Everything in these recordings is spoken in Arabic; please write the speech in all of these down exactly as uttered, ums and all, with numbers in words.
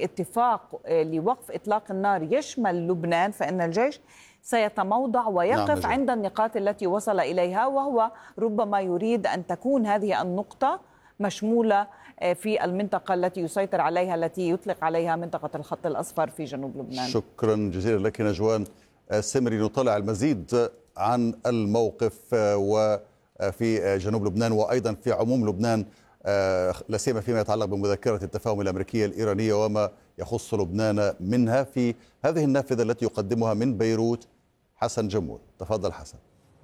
اتفاق لوقف إطلاق النار يشمل لبنان، فإن الجيش سيتموضع ويقف نعم عند النقاط التي وصل إليها، وهو ربما يريد أن تكون هذه النقطة مشمولة في المنطقة التي يسيطر عليها، التي يطلق عليها منطقة الخط الأصفر في جنوب لبنان. شكرا جزيلا لك نجوان سمري. نطلع المزيد عن الموقف وفي جنوب لبنان وأيضا في عموم لبنان، لا سيما فيما يتعلق بمذكرة التفاهم الأمريكية الإيرانية وما يخص لبنان منها في هذه النافذة التي يقدمها من بيروت حسن جمول. تفضل حسن.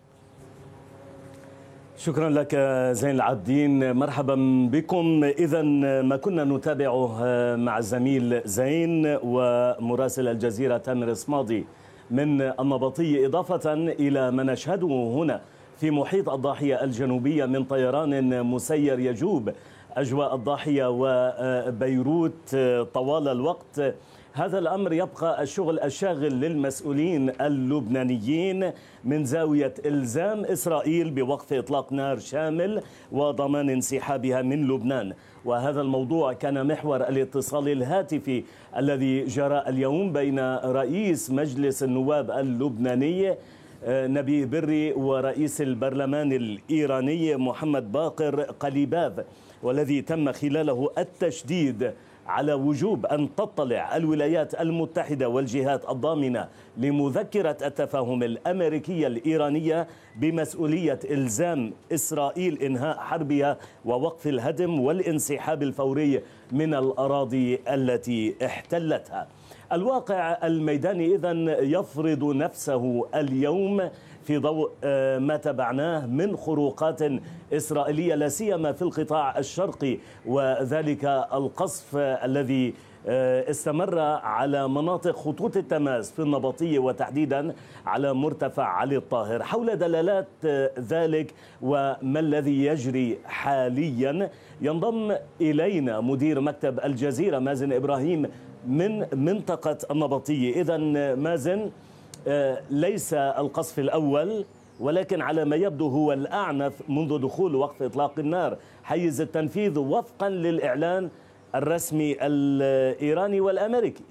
شكرا لك زين العابدين، مرحبا بكم. إذا ما كنا نتابعه مع الزميل زين ومراسل الجزيرة تامر صمادي من النبطية، إضافة إلى ما نشهده هنا في محيط الضاحية الجنوبية من طيران مسير يجوب أجواء الضاحية وبيروت طوال الوقت، هذا الأمر يبقى الشغل الشاغل للمسؤولين اللبنانيين من زاوية إلزام إسرائيل بوقف إطلاق نار شامل وضمان انسحابها من لبنان. وهذا الموضوع كان محور الاتصال الهاتفي الذي جرى اليوم بين رئيس مجلس النواب اللبناني نبيه بري ورئيس البرلمان الإيراني محمد باقر قليباف، والذي تم خلاله التشديد على وجوب أن تطلع الولايات المتحدة والجهات الضامنة لمذكرة التفاهم الأمريكية الإيرانية بمسؤولية إلزام إسرائيل إنهاء حربها ووقف الهدم والانسحاب الفوري من الأراضي التي احتلتها. الواقع الميداني إذن يفرض نفسه اليوم في ضوء ما تبعناه من خروقات إسرائيلية لا سيما في القطاع الشرقي، وذلك القصف الذي استمر على مناطق خطوط التماس في النبطية وتحديدا على مرتفع علي الطاهر. حول دلالات ذلك وما الذي يجري حاليا ينضم إلينا مدير مكتب الجزيرة مازن إبراهيم من منطقة النبطية. إذن مازن، ليس القصف الأول ولكن على ما يبدو هو الأعنف منذ دخول وقف إطلاق النار حيز التنفيذ وفقا للإعلان الرسمي الإيراني والأمريكي.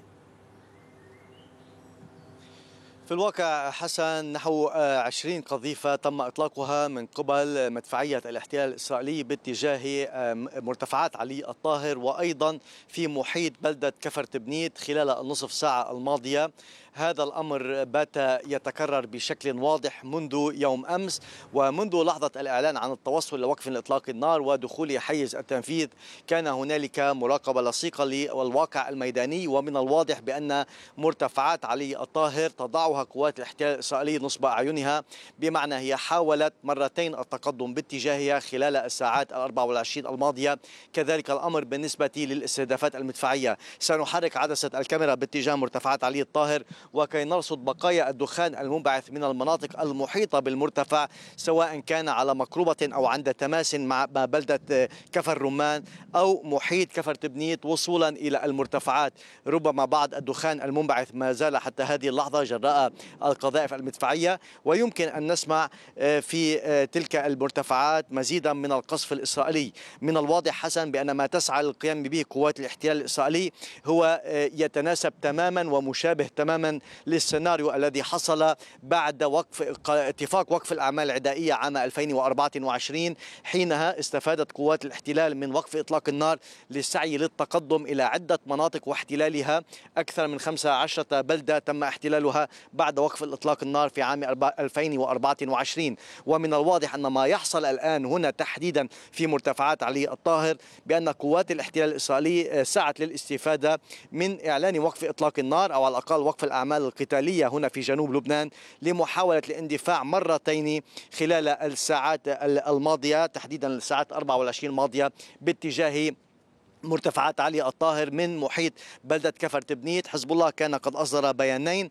في الواقع حسن نحو عشرين قذيفة تم إطلاقها من قبل مدفعية الاحتلال الإسرائيلي باتجاه مرتفعات علي الطاهر وأيضا في محيط بلدة كفر تبنيت خلال النصف ساعة الماضية. هذا الأمر بات يتكرر بشكل واضح منذ يوم أمس، ومنذ لحظة الإعلان عن التوصل لوقف إطلاق النار ودخول حيز التنفيذ كان هنالك مراقبة لصيقة للواقع الميداني، ومن الواضح بأن مرتفعات علي الطاهر تضعها قوات الاحتلال الإسرائيلي نصب أعينها، بمعنى هي حاولت مرتين التقدم باتجاهها خلال الساعات الأربع والعشرين الماضية. كذلك الأمر بالنسبة للاستهدافات المدفعية. سنحرك عدسة الكاميرا باتجاه مرتفعات علي الطاهر وكي نرصد بقايا الدخان المنبعث من المناطق المحيطة بالمرتفع، سواء كان على مقربة أو عند تماس مع بلدة كفر رمان أو محيط كفر تبنيت وصولا إلى المرتفعات. ربما بعض الدخان المنبعث ما زال حتى هذه اللحظة جراء القذائف المدفعية، ويمكن أن نسمع في تلك المرتفعات مزيدا من القصف الإسرائيلي. من الواضح حسن بأن ما تسعى للقيام به قوات الاحتلال الإسرائيلي هو يتناسب تماما ومشابه تماما للسيناريو الذي حصل بعد وقف اتفاق وقف الأعمال العدائية عام ألفين وأربعة وعشرين، حينها استفادت قوات الاحتلال من وقف إطلاق النار للسعي للتقدم إلى عدة مناطق واحتلالها. أكثر من خمسة عشر بلدة تم احتلالها بعد وقف الإطلاق النار في عام ألفين وأربعة وعشرين. ومن الواضح أن ما يحصل الآن هنا تحديدا في مرتفعات علي الطاهر بأن قوات الاحتلال الإسرائيلي سعت للاستفادة من إعلان وقف إطلاق النار أو على الأقل وقف الأعمال القتالية هنا في جنوب لبنان لمحاولة الاندفاع مرتين خلال الساعات الماضية، تحديدا الساعات الأربع والعشرين الماضية باتجاه مرتفعات علي الطاهر من محيط بلدة كفر تبنيت. حزب الله كان قد أصدر بيانين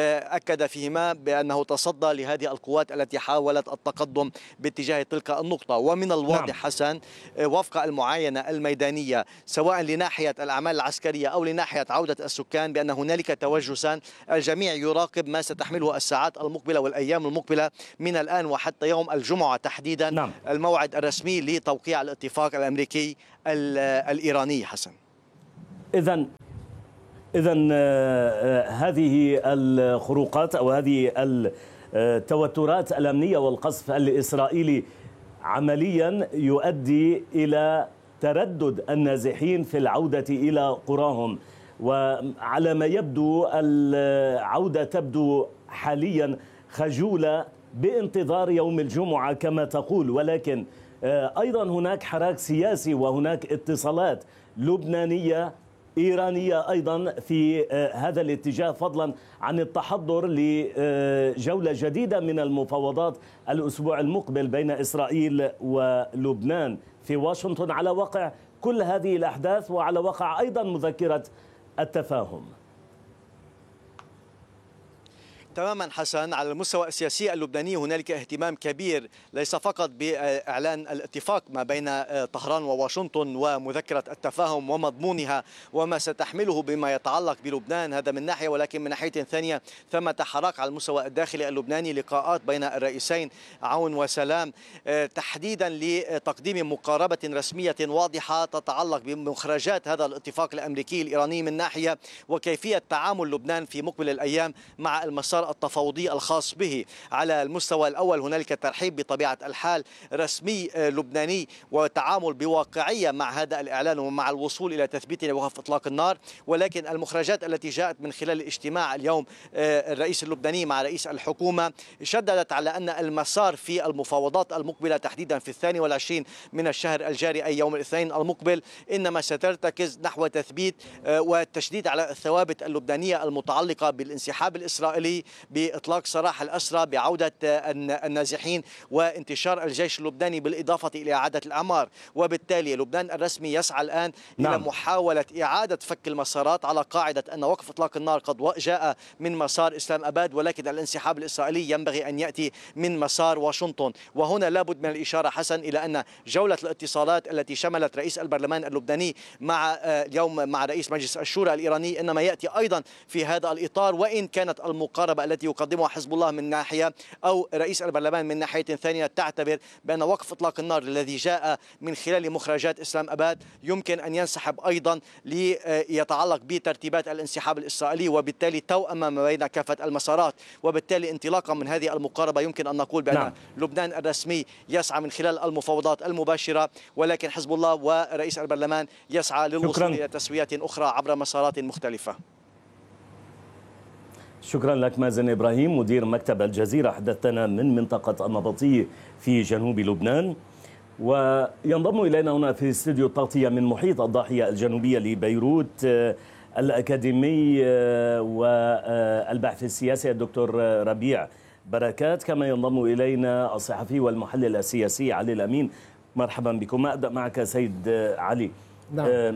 أكد فيهما بأنه تصدى لهذه القوات التي حاولت التقدم باتجاه تلك النقطة. ومن الواضح نعم. حسن وفق المعاينة الميدانية سواء لناحية الأعمال العسكرية أو لناحية عودة السكان بأن هنالك توجسا. الجميع يراقب ما ستحمله الساعات المقبلة والأيام المقبلة من الآن وحتى يوم الجمعة تحديدا نعم. الموعد الرسمي لتوقيع الاتفاق الأمريكي الإيراني. حسن إذن إذن هذه الخروقات أو هذه التوترات الأمنية والقصف الإسرائيلي عمليا يؤدي إلى تردد النازحين في العودة إلى قراهم، وعلى ما يبدو العودة تبدو حاليا خجولة بانتظار يوم الجمعة كما تقول، ولكن أيضا هناك حراك سياسي وهناك اتصالات لبنانية إيرانية أيضا في هذا الاتجاه، فضلا عن التحضر لجولة جديدة من المفاوضات الأسبوع المقبل بين إسرائيل ولبنان في واشنطن على وقع كل هذه الأحداث وعلى وقع أيضا مذكرة التفاهم. تماما حسن، على المستوى السياسي اللبناني هنالك اهتمام كبير ليس فقط بإعلان الاتفاق ما بين طهران وواشنطن ومذكرة التفاهم ومضمونها وما ستحمله بما يتعلق بلبنان، هذا من ناحية، ولكن من ناحية ثانية ثمة حراك على المستوى الداخلي اللبناني، لقاءات بين الرئيسين عون وسلام تحديدا لتقديم مقاربة رسمية واضحة تتعلق بمخرجات هذا الاتفاق الأمريكي الإيراني من ناحية، وكيفية تعامل لبنان في مقبل الأيام مع المسار التفاوضي الخاص به. على المستوى الأول هنالك ترحيب بطبيعة الحال رسمي لبناني وتعامل بواقعية مع هذا الإعلان ومع الوصول إلى تثبيت وقف إطلاق النار، ولكن المخرجات التي جاءت من خلال الاجتماع اليوم الرئيس اللبناني مع رئيس الحكومة شددت على أن المسار في المفاوضات المقبلة تحديدا في الثاني والعشرين من الشهر الجاري أي يوم الاثنين المقبل إنما سترتكز نحو تثبيت والتشديد على الثوابت اللبنانية المتعلقة بالانسحاب الإسرائيلي، بإطلاق سراح الأسرى، بعودة النازحين وانتشار الجيش اللبناني بالإضافة إلى إعادة الأعمار. وبالتالي لبنان الرسمي يسعى الآن نعم. إلى محاولة إعادة فك المسارات على قاعدة أن وقف إطلاق النار قد جاء من مسار إسلام أباد، ولكن الانسحاب الإسرائيلي ينبغي أن يأتي من مسار واشنطن. وهنا لابد من الإشارة حسن إلى أن جولة الاتصالات التي شملت رئيس البرلمان اللبناني مع اليوم مع رئيس مجلس الشورى الإيراني إنما يأتي أيضا في هذا الإطار، وإن كانت المقاربة التي يقدمها حزب الله من ناحية أو رئيس البرلمان من ناحية ثانية تعتبر بأن وقف إطلاق النار الذي جاء من خلال مخرجات إسلام أباد يمكن أن ينسحب أيضا ليتعلق بترتيبات الانسحاب الإسرائيلي، وبالتالي توأم ما بين كافة المسارات. وبالتالي انطلاقا من هذه المقاربة يمكن أن نقول بأن نعم. لبنان الرسمي يسعى من خلال المفاوضات المباشرة، ولكن حزب الله ورئيس البرلمان يسعى للوصول إلى تسويات أخرى عبر مسارات مختلفة. شكرا لك مازن إبراهيم مدير مكتب الجزيرة، حدثتنا من منطقة النبطية في جنوب لبنان. وينضم إلينا هنا في استوديو التغطية من محيط الضاحية الجنوبية لبيروت الأكاديمي والباحث السياسي الدكتور ربيع بركات، كما ينضم إلينا الصحفي والمحلل السياسي علي الأمين. مرحبا بكم. أبدأ معك سيد علي. نعم.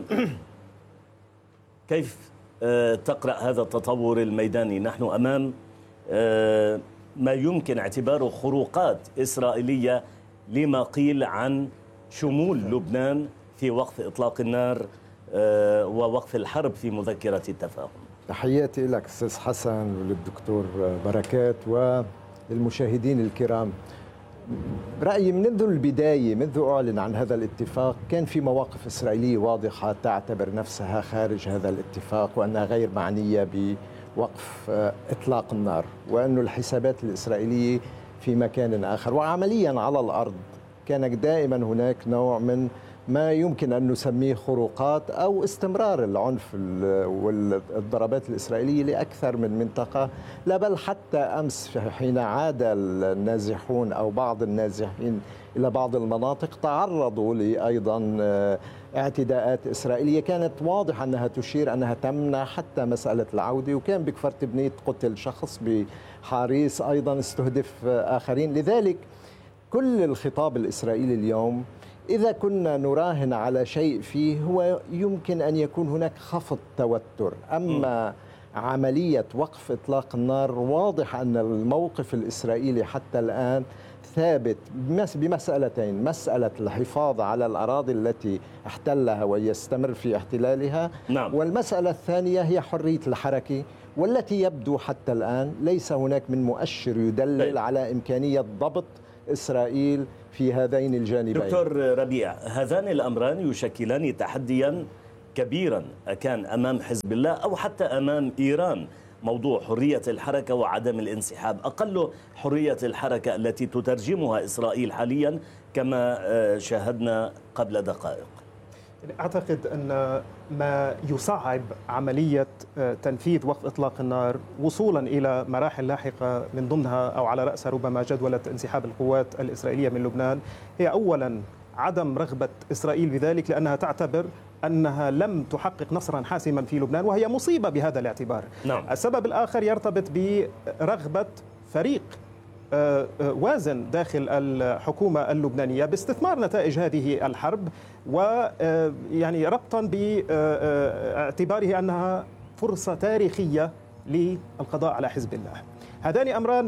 كيف تقرأ هذا التطور الميداني؟ نحن أمام ما يمكن اعتباره خروقات إسرائيلية لما قيل عن شمول لبنان في وقف إطلاق النار ووقف الحرب في مذكرة التفاهم. تحياتي لك أستاذ حسن وللدكتور بركات وللمشاهدين الكرام. رأيي منذ البداية، منذ أعلن عن هذا الاتفاق، كان في مواقف إسرائيلية واضحة تعتبر نفسها خارج هذا الاتفاق وأنها غير معنية بوقف إطلاق النار، وأن الحسابات الإسرائيلية في مكان آخر. وعمليا على الأرض كان دائما هناك نوع من ما يمكن أن نسميه خروقات أو استمرار العنف والضربات الإسرائيلية لأكثر من منطقة، لا بل حتى أمس حين عاد النازحون أو بعض النازحين إلى بعض المناطق تعرضوا لأيضا اعتداءات إسرائيلية كانت واضحة أنها تشير أنها تمنع حتى مسألة العودة. وكان بكفر تبنيت قتل شخص، بحاريس أيضا استهدف آخرين. لذلك كل الخطاب الإسرائيلي اليوم إذا كنا نراهن على شيء فيه هو يمكن أن يكون هناك خفض توتر. أما عملية وقف إطلاق النار واضح أن الموقف الإسرائيلي حتى الآن ثابت بمسألتين: مسألة الحفاظ على الأراضي التي احتلها ويستمر في احتلالها، نعم. والمسألة الثانية هي حرية الحركة، والتي يبدو حتى الآن ليس هناك من مؤشر يدلل طيب. على إمكانية ضبط إسرائيل في هذين الجانبين. دكتور ربيع، هذان الأمران يشكلان تحديا كبيرا كان أمام حزب الله أو حتى أمام إيران، موضوع حرية الحركة وعدم الانسحاب، أقل حرية الحركة التي تترجمها إسرائيل حاليا كما شاهدنا قبل دقائق. أعتقد أن ما يصعب عملية تنفيذ وقف إطلاق النار وصولا إلى مراحل لاحقة من ضمنها أو على رأسها ربما جدولة انسحاب القوات الإسرائيلية من لبنان هي أولا عدم رغبة إسرائيل بذلك، لأنها تعتبر أنها لم تحقق نصرا حاسما في لبنان، وهي مصيبة بهذا الاعتبار. نعم. السبب الآخر يرتبط برغبة فريق وازن داخل الحكومة اللبنانية باستثمار نتائج هذه الحرب، ويعني ربطا باعتباره أنها فرصة تاريخية للقضاء على حزب الله. هذان أمران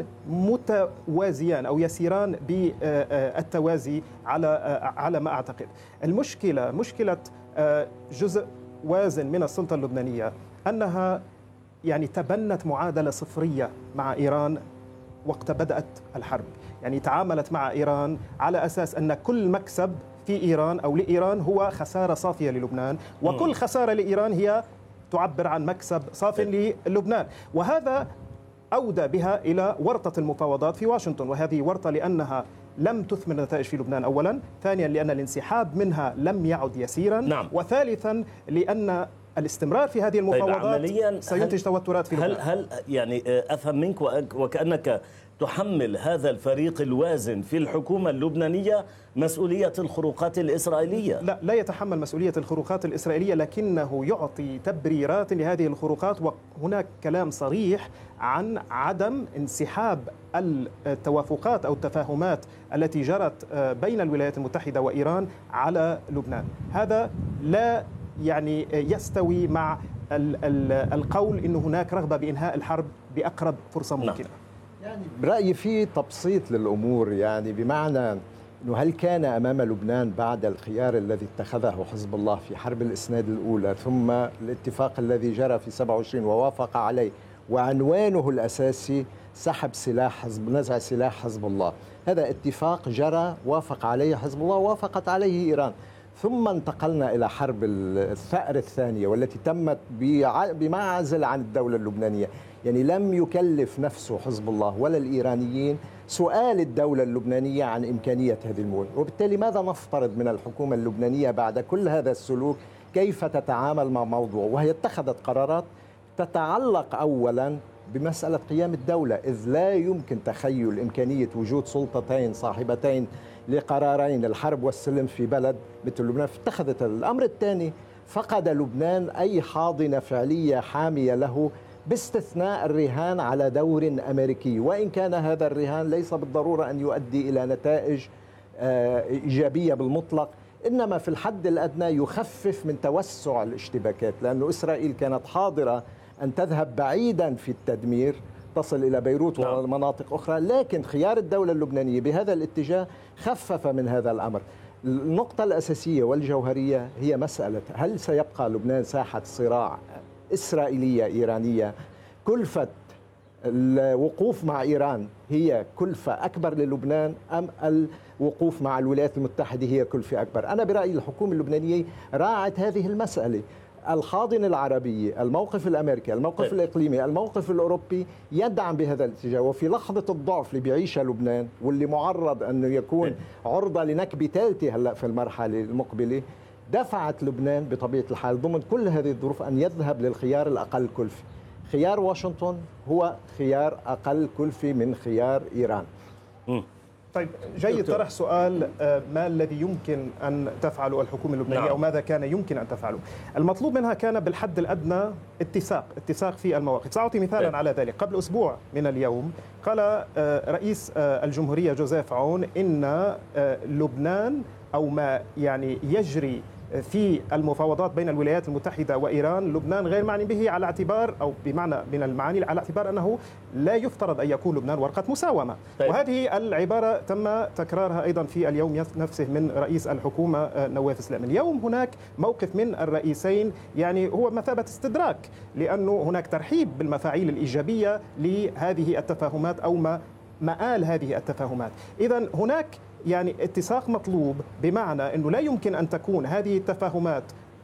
متوازيان أو يسيران بالتوازي على على ما أعتقد. المشكلة مشكلة جزء وازن من السلطة اللبنانية أنها يعني تبنت معادلة صفرية مع إيران وقت بدأت الحرب، يعني تعاملت مع إيران على أساس أن كل مكسب في إيران أو لإيران هو خسارة صافية للبنان، وكل خسارة لإيران هي تعبر عن مكسب صاف للبنان، وهذا أودى بها إلى ورطة المفاوضات في واشنطن، وهذه ورطة لأنها لم تثمر نتائج في لبنان أولا، ثانيا لأن الانسحاب منها لم يعد يسيرا، نعم. وثالثا لأن الاستمرار في هذه المفاوضات طيب سينتج توترات في لبنان. هل هل يعني أفهم منك وكأنك تحمل هذا الفريق الوازن في الحكومة اللبنانية مسؤولية الخروقات الإسرائيلية؟ لا لا يتحمل مسؤولية الخروقات الإسرائيلية، لكنه يعطي تبريرات لهذه الخروقات، وهناك كلام صريح عن عدم انسحاب التوافقات أو التفاهمات التي جرت بين الولايات المتحدة وإيران على لبنان. هذا لا يعني يستوي مع القول إن هناك رغبة بإنهاء الحرب بأقرب فرصة ممكنة. يعني برأيي في تبسيط للأمور، يعني بمعنى أنه هل كان أمام لبنان بعد الخيار الذي اتخذه حزب الله في حرب الإسناد الأولى ثم الاتفاق الذي جرى في سبعة وعشرين ووافق عليه وعنوانه الأساسي سحب سلاح حزب نزع سلاح حزب الله، هذا اتفاق جرى وافق عليه حزب الله ووافقت عليه إيران، ثم انتقلنا إلى حرب الثأر الثانية والتي تمت بمعزل عن الدولة اللبنانية، يعني لم يكلف نفسه حزب الله ولا الإيرانيين سؤال الدولة اللبنانية عن إمكانية هذه الموضوع، وبالتالي ماذا نفترض من الحكومة اللبنانية بعد كل هذا السلوك؟ كيف تتعامل مع موضوع وهي اتخذت قرارات تتعلق أولا بمسألة قيام الدولة، إذ لا يمكن تخيل إمكانية وجود سلطتين صاحبتين لقرارين الحرب والسلم في بلد مثل لبنان. فاتخذت الأمر الثاني، فقد لبنان أي حاضنة فعلية حامية له باستثناء الرهان على دور أمريكي، وإن كان هذا الرهان ليس بالضرورة أن يؤدي إلى نتائج إيجابية بالمطلق، إنما في الحد الأدنى يخفف من توسع الاشتباكات، لأن إسرائيل كانت حاضرة أن تذهب بعيدا في التدمير تصل إلى بيروت ومناطق أخرى، لكن خيار الدولة اللبنانية بهذا الاتجاه خفف من هذا الأمر. النقطة الأساسية والجوهرية هي مسألة هل سيبقى لبنان ساحة صراع إسرائيلية إيرانية؟ كلفة الوقوف مع إيران هي كلفة أكبر للبنان أم الوقوف مع الولايات المتحدة هي كلفة أكبر؟ أنا برأيي الحكومة اللبنانية راعت هذه المسألة، الحاضنة العربية، الموقف الأمريكي، الموقف الإقليمي، الموقف الأوروبي يدعم بهذا الاتجاه، وفي لحظة الضعف اللي بيعيشها لبنان واللي معرض أنه يكون عرضة لنكبة ثالثة هلأ في المرحلة المقبلة، دفعت لبنان بطبيعة الحال ضمن كل هذه الظروف أن يذهب للخيار الأقل كلفة. خيار واشنطن هو خيار أقل كلفة من خيار إيران. م. طيب جيد طرح سؤال ما الذي يمكن أن تفعله الحكومة اللبنانية نعم. أو ماذا كان يمكن أن تفعله؟ المطلوب منها كان بالحد الأدنى اتساق اتساق في المواقف. سأعطي مثالا م. على ذلك. قبل أسبوع من اليوم قال رئيس الجمهورية جوزيف عون إن لبنان أو ما يعني يجري في المفاوضات بين الولايات المتحدة وإيران لبنان غير معني به، على اعتبار أو بمعنى من المعاني على اعتبار أنه لا يفترض أن يكون لبنان ورقة مساومة. طيب. وهذه العبارة تم تكرارها أيضا في اليوم نفسه من رئيس الحكومة نواف سلام. اليوم هناك موقف من الرئيسين يعني هو مثابة استدراك، لأنه هناك ترحيب بالمفاعيل الإيجابية لهذه التفاهمات أو ما مآل هذه التفاهمات. إذن هناك يعني اتساق مطلوب، بمعنى أنه لا يمكن أن تكون هذه التفاهمات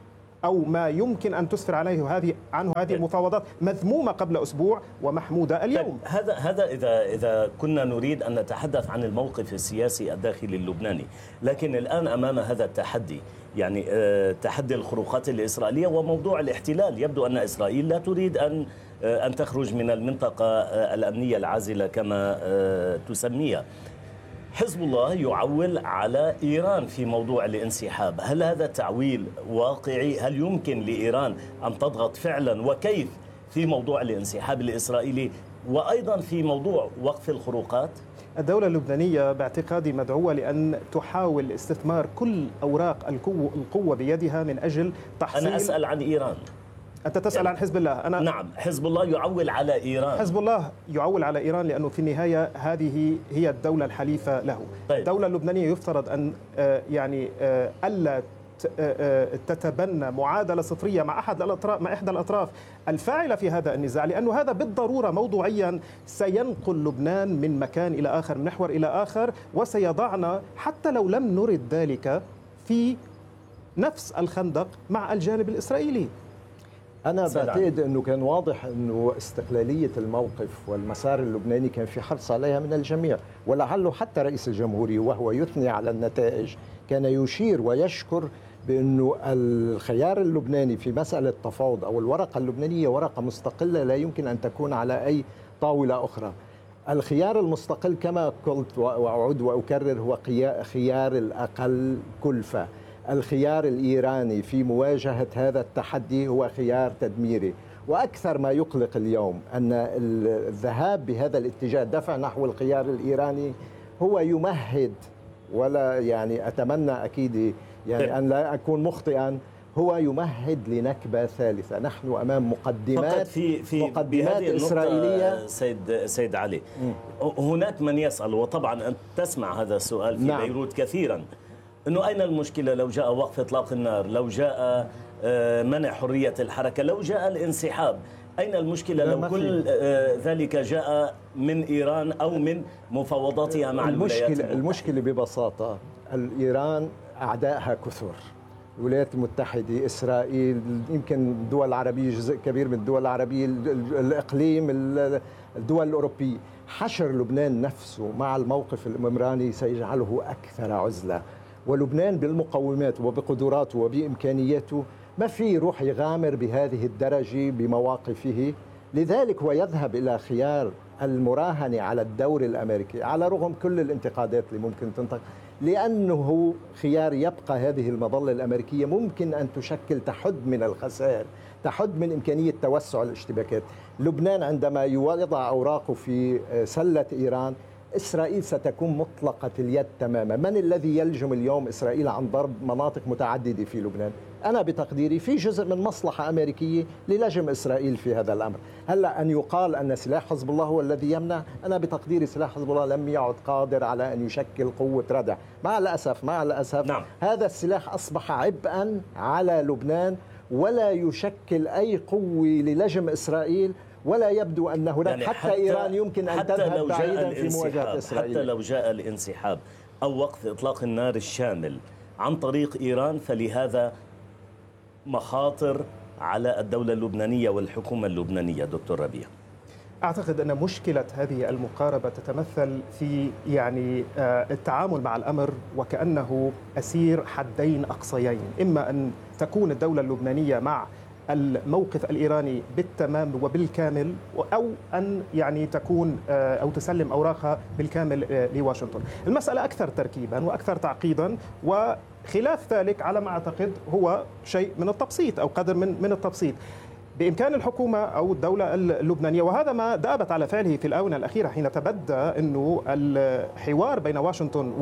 أو ما يمكن أن تسفر عليه هذه عنه هذه المفاوضات مذمومة قبل أسبوع ومحمودة اليوم. هذا هذا إذا إذا كنا نريد أن نتحدث عن الموقف السياسي الداخلي اللبناني، لكن الآن أمام هذا التحدي، يعني تحدي الخروقات الإسرائيلية وموضوع الاحتلال. يبدو أن إسرائيل لا تريد أن أن تخرج من المنطقة الأمنية العازلة كما تسميها. حزب الله يعول على إيران في موضوع الانسحاب، هل هذا تعويل واقعي؟ هل يمكن لإيران أن تضغط فعلا وكيف في موضوع الانسحاب الإسرائيلي وأيضا في موضوع وقف الخروقات؟ الدولة اللبنانية باعتقادي مدعوة لأن تحاول استثمار كل أوراق القوة بيدها من أجل تحصيل. أنا أسأل عن إيران. أنت تسأل يعني عن حزب الله. أنا نعم، حزب الله يعول على إيران. حزب الله يعول على إيران لأنه في النهاية هذه هي الدولة الحليفة له. طيب. الدولة اللبنانية يفترض أن يعني ألا تتبنى معادلة صفرية مع أحد الأطراف مع إحدى الأطراف الفاعلة في هذا النزاع، لأنه هذا بالضرورة موضوعيا سينقل لبنان من مكان إلى آخر، من محور إلى آخر، وسيضعنا حتى لو لم نرد ذلك في نفس الخندق مع الجانب الإسرائيلي. أنا بعتقد أنه كان واضح أنه استقلالية الموقف والمسار اللبناني كان في حرص عليها من الجميع، ولعله حتى رئيس الجمهورية وهو يثني على النتائج كان يشير ويشكر بأنه الخيار اللبناني في مسألة تفاوض أو الورقة اللبنانية ورقة مستقلة لا يمكن أن تكون على أي طاولة أخرى. الخيار المستقل كما قلت وأعود وأكرر هو خيار الأقل كلفة. الخيار الإيراني في مواجهة هذا التحدي هو خيار تدميري، وأكثر ما يقلق اليوم أن الذهاب بهذا الاتجاه دفع نحو الخيار الإيراني هو يمهد، ولا يعني أتمنى أكيد يعني أن لا أكون مخطئا، هو يمهد لنكبة ثالثة. نحن أمام مقدمات في في مقدمات إسرائيلية. سيد سيد علي، م. هناك من يسأل، وطبعا أنت تسمع هذا السؤال في نعم. بيروت كثيرا، أنه أين المشكلة لو جاء وقف إطلاق النار، لو جاء منع حرية الحركة، لو جاء الانسحاب، أين المشكلة لو كل ذلك جاء من إيران أو من مفاوضاتها مع الولايات المتحدة؟ المشكلة ببساطة إيران أعدائها كثر، الولايات المتحدة، إسرائيل، يمكن الدول العربية، جزء كبير من الدول العربية، الإقليم، الدول الأوروبية. حشر لبنان نفسه مع الموقف الإمراني سيجعله أكثر عزلة، ولبنان بالمقومات وبقدراته وبإمكانياته ما في يروح يغامر بهذه الدرجة بمواقفه. لذلك هو يذهب إلى خيار المراهنة على الدور الأمريكي على رغم كل الانتقادات اللي ممكن تنطق، لأنه خيار يبقى هذه المظلة الأمريكية ممكن أن تشكل تحد من الخسائر، تحد من إمكانية توسع الاشتباكات. لبنان عندما يوضع أوراقه في سلة إيران، إسرائيل ستكون مطلقة اليد تماما. من الذي يلجم اليوم إسرائيل عن ضرب مناطق متعددة في لبنان؟ أنا بتقديري في جزء من مصلحة أمريكية للجم إسرائيل في هذا الأمر. هلأ أن يقال أن سلاح حزب الله هو الذي يمنع، أنا بتقديري سلاح حزب الله لم يعد قادر على أن يشكل قوة ردع. مع الأسف مع الأسف نعم. هذا السلاح أصبح عبئا على لبنان ولا يشكل أي قوة للجم إسرائيل، ولا يبدو أن هناك يعني حتى, حتى إيران يمكن أن تذهب بعيدا في مواجهة إسرائيل. حتى لو جاء الانسحاب أو وقف إطلاق النار الشامل عن طريق إيران، فلهذا مخاطر على الدولة اللبنانية والحكومة اللبنانية. دكتور ربيع، أعتقد أن مشكلة هذه المقاربة تتمثل في يعني التعامل مع الأمر وكأنه أسير حدين أقصيين، إما أن تكون الدولة اللبنانية مع الموقف الإيراني بالتمام وبالكامل، أو أن يعني تكون أو تسلم أوراقها بالكامل لواشنطن. المسألة أكثر تركيبا وأكثر تعقيدا، وخلاف ذلك على ما أعتقد هو شيء من التبسيط أو قدر من من التبسيط. بإمكان الحكومة أو الدولة اللبنانية، وهذا ما دأبت على فعله في الآونة الأخيرة حين تبدى أنه الحوار بين واشنطن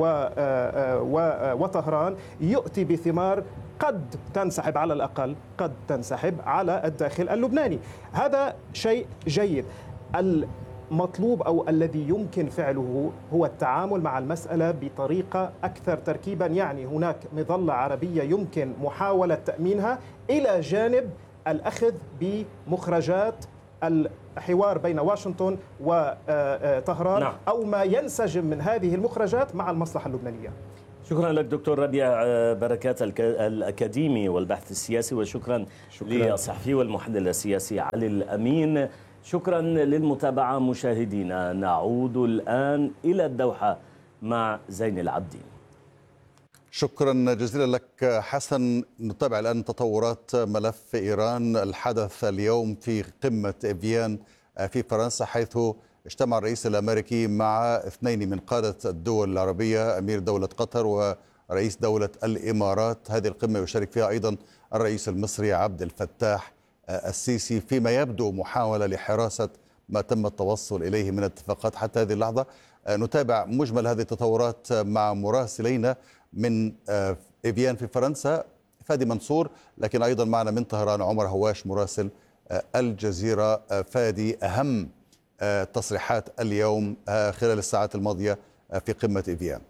وطهران يؤتي بثمار قد تنسحب، على الأقل قد تنسحب على الداخل اللبناني. هذا شيء جيد. المطلوب أو الذي يمكن فعله هو التعامل مع المسألة بطريقة أكثر تركيبا، يعني هناك مظلة عربية يمكن محاولة تأمينها إلى جانب الأخذ بمخرجات الحوار بين واشنطن وطهران نعم. أو ما ينسجم من هذه المخرجات مع المصلحة اللبنانية. شكرا لك دكتور ربيع بركات الأكاديمي والبحث السياسي، وشكرا للصحفي والمحلل السياسي علي الأمين. شكرا للمتابعة مشاهدينا. نعود الآن إلى الدوحة مع زين العابدين. شكرا جزيلا لك حسن. نتابع الآن تطورات ملف إيران. الحدث اليوم في قمة إفيان في فرنسا، حيث اجتمع الرئيس الأمريكي مع اثنين من قادة الدول العربية، أمير دولة قطر ورئيس دولة الإمارات. هذه القمة يشارك فيها أيضا الرئيس المصري عبد الفتاح السيسي، فيما يبدو محاولة لحراسة ما تم التوصل إليه من اتفاقات حتى هذه اللحظة. نتابع مجمل هذه التطورات مع مراسلينا من إفيان في فرنسا فادي منصور، لكن أيضا معنا من طهران عمر هواش مراسل الجزيرة. فادي، أهم تصريحات اليوم خلال الساعات الماضية في قمة إفيان.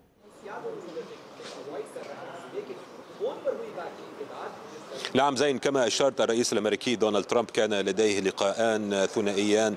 نعم زين، كما أشرت الرئيس الأمريكي دونالد ترامب كان لديه لقاءان ثنائيان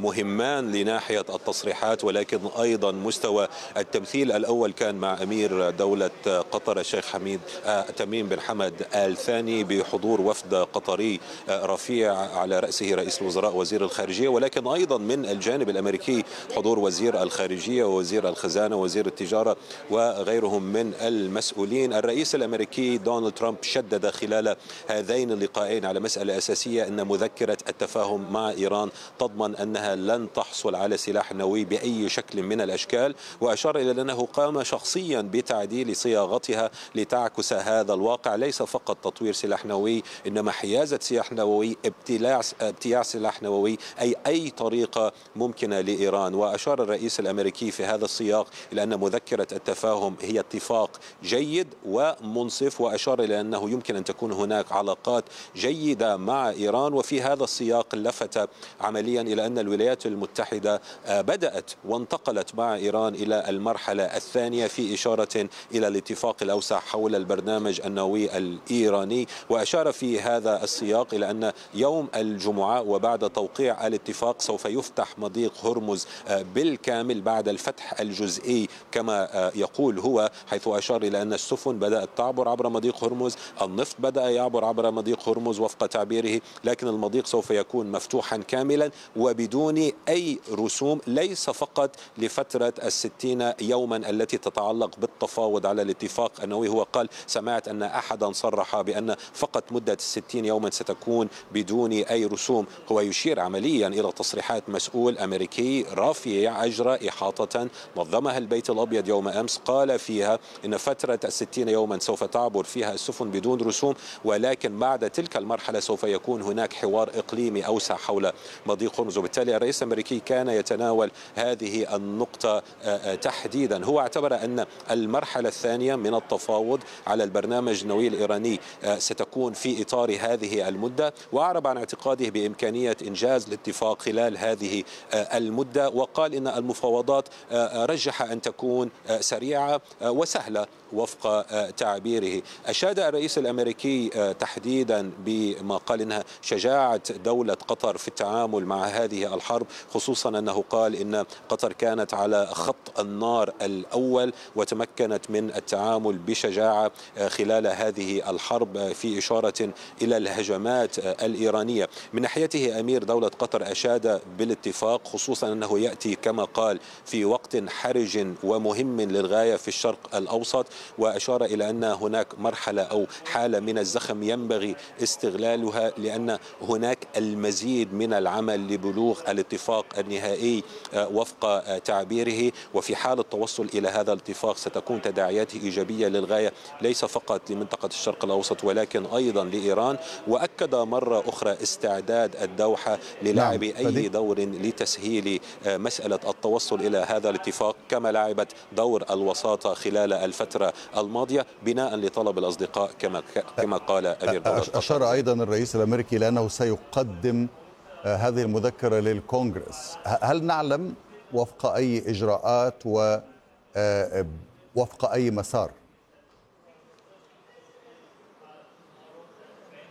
مهمان لناحية التصريحات ولكن أيضا مستوى التمثيل. الأول كان مع أمير دولة قطر الشيخ حميد تميم بن حمد آل ثاني بحضور وفد قطري رفيع على رأسه رئيس الوزراء وزير الخارجية، ولكن أيضا من الجانب الأمريكي حضور وزير الخارجية ووزير الخزانة ووزير التجارة وغيرهم من المسؤولين. الرئيس الأمريكي دونالد ترامب شدد خلال هذين اللقاءين على مسألة أساسية، أن مذكرة التفاهم مع إيران تضمن أنها لن تحصل على سلاح نووي بأي شكل من الأشكال، وأشار إلى أنه قام شخصيا بتعديل صياغتها لتعكس هذا الواقع، ليس فقط تطوير سلاح نووي إنما حيازة سلاح نووي، ابتلاع ابتياع سلاح نووي، أي أي طريقة ممكنة لإيران. وأشار الرئيس الأمريكي في هذا السياق إلى أن مذكرة التفاهم هي اتفاق جيد ومنصف، وأشار إلى أنه يمكن أن تكون هناك علاقات جيدة مع إيران. وفي هذا السياق لفت عمليا إلى أن الولايات المتحدة بدأت وانتقلت مع إيران إلى المرحلة الثانية في إشارة إلى الاتفاق الأوسع حول البرنامج النووي الإيراني. وأشار في هذا السياق إلى أن يوم الجمعة وبعد توقيع الاتفاق سوف يفتح مضيق هرمز بالكامل بعد الفتح الجزئي كما يقول هو، حيث أشار إلى أن السفن بدأت تعبر عبر مضيق هرمز، النفط بدأ يعبر عبر مضيق هرمز وفق تعبيره، لكن المضيق سوف يكون مفتوحا كاملا وبدون أي رسوم، ليس فقط لفترة الستين يوما التي تتعلق بالتفاوض على الاتفاق النووي. هو قال سمعت أن أحدا صرح بأن فقط مدة الستين يوما ستكون بدون أي رسوم. هو يشير عمليا إلى تصريحات مسؤول أمريكي رفيع أجرى إحاطة نظمها البيت الأبيض يوم أمس، قال فيها أن فترة الستين يوما سوف تعبر فيها السفن بدون رسوم، ولكن بعد تلك المرحلة سوف يكون هناك حوار إقليمي أوسع حول مضيق هرمز. وبالتالي الرئيس الأمريكي كان يتناول هذه النقطة تحديدا. هو اعتبر أن المرحلة الثانية من التفاوض على البرنامج النووي الإيراني ستكون في إطار هذه المدة، وأعرب عن اعتقاده بإمكانية إنجاز الاتفاق خلال هذه المدة، وقال إن المفاوضات رجح أن تكون سريعة وسهلة وفق تعبيره. أشاد الرئيس الأمريكي تحديدا بما قال إنها شجاعة دولة قطر في التعامل مع هذه الحرب، خصوصا أنه قال إن قطر كانت على خط النار الأول وتمكنت من التعامل بشجاعة خلال هذه الحرب، في إشارة إلى الهجمات الإيرانية. من ناحيته أمير دولة قطر أشاد بالاتفاق، خصوصا أنه يأتي كما قال في وقت حرج ومهم للغاية في الشرق الأوسط، وأشار إلى أن هناك مرحلة أو حالة من الزخم ينبغي استغلالها، لأن هناك المزيد من العمل لبلوغ الاتفاق النهائي وفق تعبيره. وفي حال التوصل إلى هذا الاتفاق ستكون تداعياته إيجابية للغاية، ليس فقط لمنطقة الشرق الأوسط ولكن أيضا لإيران. وأكد مرة أخرى استعداد الدوحة للعب نعم. أي دور لتسهيل مسألة التوصل إلى هذا الاتفاق، كما لعبت دور الوساطة خلال الفترة الماضية بناء لطلب الأصدقاء كما كما قال أمير دولة قطر. أشار أيضا الرئيس الأمريكي لأنه سيقدم هذه المذكرة للكونغرس. هل نعلم وفق أي إجراءات ووفق أي مسار؟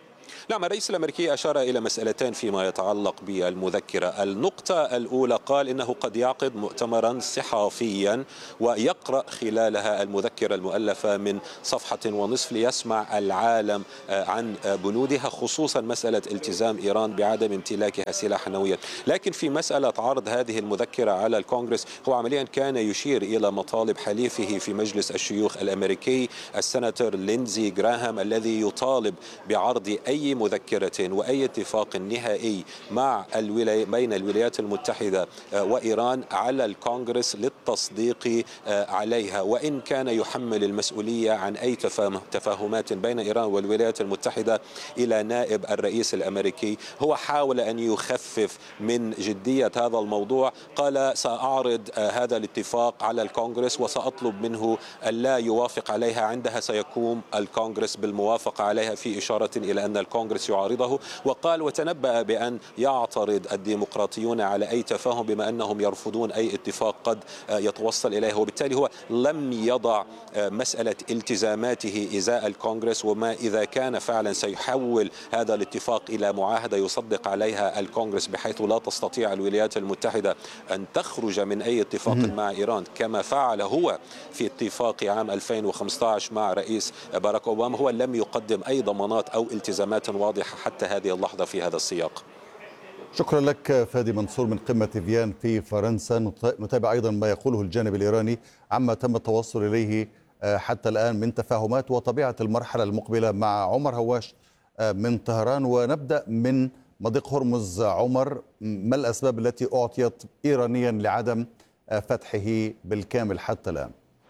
نعم، الرئيس الأمريكي أشار إلى مسألتين فيما يتعلق بالمذكرة. النقطة الأولى قال إنه قد يعقد مؤتمرا صحافيا ويقرأ خلالها المذكرة المؤلفة من صفحة ونصف ليسمع العالم عن بنودها، خصوصا مسألة التزام إيران بعدم امتلاكها سلاحا نوويا. لكن في مسألة عرض هذه المذكرة على الكونغرس هو عمليا كان يشير إلى مطالب حليفه في مجلس الشيوخ الأمريكي السناتور لينزي جراهام، الذي يطالب بعرض أي مذكرة وأي اتفاق نهائي مع الولاي بين الولايات المتحدة وإيران على الكونغرس للتصديق عليها، وإن كان يحمل المسؤولية عن أي تفاهمات بين إيران والولايات المتحدة إلى نائب الرئيس الأمريكي. هو حاول أن يخفف من جدية هذا الموضوع، قال سأعرض هذا الاتفاق على الكونغرس وسأطلب منه ألا يوافق عليها، عندها سيقوم الكونغرس بالموافقة عليها، في إشارة إلى أن الكونغرس يعارضه. وقال وتنبأ بأن يعترض الديمقراطيون على أي تفاهم بما أنهم يرفضون أي اتفاق قد يتوصل إليه، وبالتالي هو لم يضع مسألة التزاماته إزاء الكونغرس، وما إذا كان فعلا سيحول هذا الاتفاق إلى معاهدة يصدق عليها الكونغرس بحيث لا تستطيع الولايات المتحدة أن تخرج من أي اتفاق مع إيران كما فعل هو في اتفاق عام ألفين وخمسة عشر مع رئيس باراك أوباما. هو لم يقدم أي ضمانات أو التزامات واضحة حتى هذه اللحظة في هذا السياق. شكرا لك فادي منصور من قمة فيان في فرنسا. نتابع أيضا ما يقوله الجانب الإيراني عما تم التوصل إليه حتى الآن من تفاهمات وطبيعة المرحلة المقبلة مع عمر هواش من طهران. ونبدأ من مضيق هرمز. عمر، ما الأسباب التي أعطيت إيرانيا لعدم فتحه بالكامل حتى الآن؟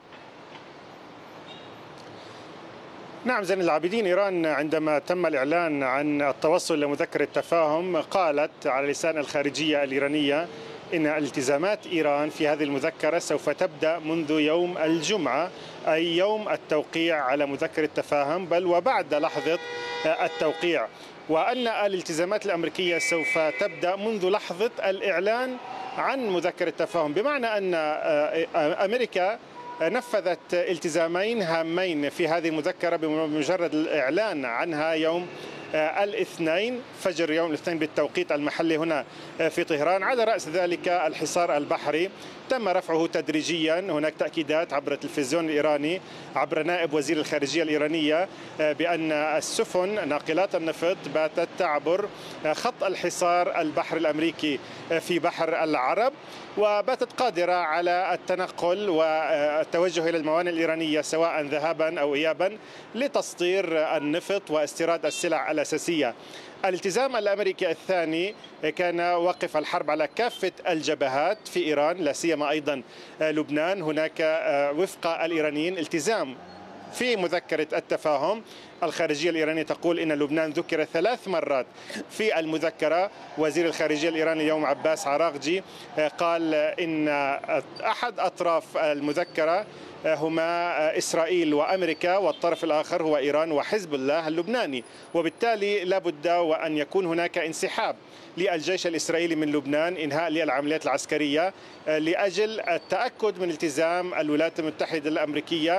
نعم زين العابدين، إيران عندما تم الإعلان عن التوصل لمذكرة تفاهم قالت على لسان الخارجية الإيرانية إن التزامات إيران في هذه المذكرة سوف تبدأ منذ يوم الجمعة، أي يوم التوقيع على مذكرة تفاهم، بل وبعد لحظة التوقيع، وأن الالتزامات الأمريكية سوف تبدأ منذ لحظة الإعلان عن مذكرة تفاهم، بمعنى أن أمريكا نفذت التزامين هامين في هذه المذكرة بمجرد الإعلان عنها يوم الاثنين فجر يوم الاثنين بالتوقيت المحلي هنا في طهران. على رأس ذلك الحصار البحري تم رفعه تدريجيا. هناك تأكيدات عبر التلفزيون الإيراني عبر نائب وزير الخارجية الإيرانية بأن السفن ناقلات النفط باتت تعبر خط الحصار البحري الأمريكي في بحر العرب، وباتت قادرة على التنقل والتوجه إلى الموانئ الإيرانية سواء ذهابا أو إيابا لتسطير النفط واستيراد السلع الأساسية. الالتزام الأمريكي الثاني كان وقف الحرب على كافة الجبهات في إيران، لا سيما أيضا لبنان. هناك وفق الإيرانيين التزام في مذكرة التفاهم. الخارجية الإيرانية تقول إن لبنان ذكر ثلاث مرات في المذكرة. وزير الخارجية الإيراني اليوم عباس عراقجي قال إن أحد أطراف المذكرة هما إسرائيل وأمريكا، والطرف الآخر هو إيران وحزب الله اللبناني، وبالتالي لابد وأن يكون هناك انسحاب للجيش الإسرائيلي من لبنان، إنهاء للعمليات العسكرية لأجل التأكد من التزام الولايات المتحدة الأمريكية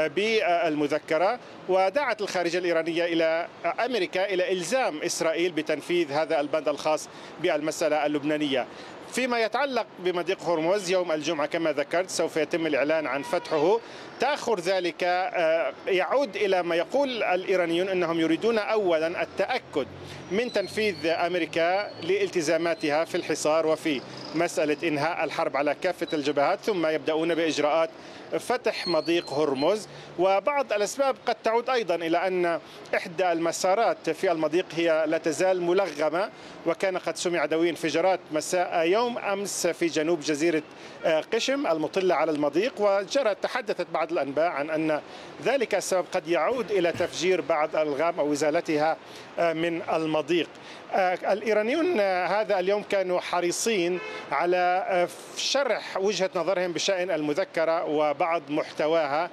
بالمذكرة. ودعت الخارجية الإيرانية إلى أمريكا إلى إلزام إسرائيل بتنفيذ هذا البند الخاص بالمسألة اللبنانية. فيما يتعلق بمضيق هرمز يوم الجمعة كما ذكرت سوف يتم الإعلان عن فتحه. تأخر ذلك يعود إلى ما يقول الإيرانيون أنهم يريدون أولا التأكد من تنفيذ أمريكا لالتزاماتها في الحصار وفي مسألة إنهاء الحرب على كافة الجبهات، ثم يبدأون بإجراءات فتح مضيق هرمز. وبعض الأسباب قد تعود أيضا إلى أن إحدى المسارات في المضيق هي لا تزال ملغمة، وكان قد سمع دوي انفجارات مساء يوم أمس في جنوب جزيرة قشم المطلة على المضيق، وجرت تحدثت بعض الأنباء عن أن ذلك السبب قد يعود إلى تفجير بعض الألغام أو إزالتها من المضيق. الإيرانيون هذا اليوم كانوا حريصين على شرح وجهة نظرهم بشأن المذكرة وبعض محتواها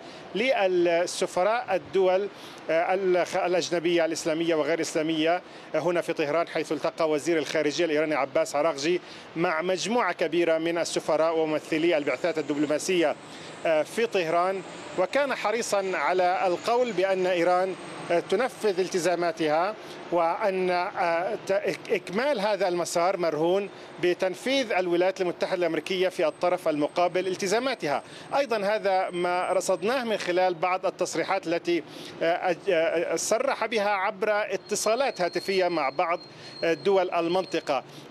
للسفراء الدول الأجنبية الإسلامية وغير إسلامية هنا في طهران، حيث التقى وزير الخارجية الإيراني عباس عراقجي مع مجموعة كبيرة من السفراء وممثلي البعثات الدبلوماسية في طهران، وكان حريصا على القول بأن إيران تنفذ التزاماتها، وأن إكمال هذا المسار مرهون بتنفيذ الولايات المتحدة الأمريكية في الطرف المقابل التزاماتها. أيضا هذا ما رصدناه من خلال بعض التصريحات التي صرح بها عبر اتصالات هاتفية مع بعض دول المنطقة.